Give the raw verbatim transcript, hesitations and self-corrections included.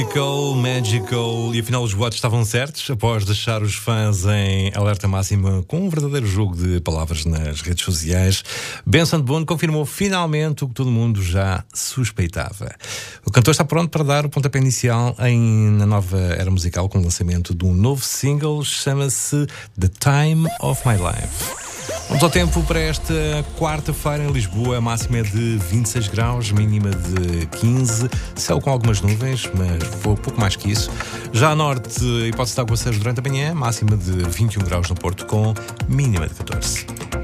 Magical, Magical, e afinal os votos estavam certos após deixar os fãs em alerta máxima com um verdadeiro jogo de palavras nas redes sociais. Benson Boone confirmou finalmente o que todo mundo já suspeitava. O cantor está pronto para dar o pontapé inicial em, na nova era musical com o lançamento de um novo single, chama-se The Time of My Life. Vamos ao tempo para esta quarta-feira em Lisboa. A máxima é de vinte e seis graus, mínima de quinze, céu com algumas nuvens, mas pouco mais que isso. Já a norte, hipótese de aguaceiros durante a manhã, máxima de vinte e um graus no Porto com mínima de catorze.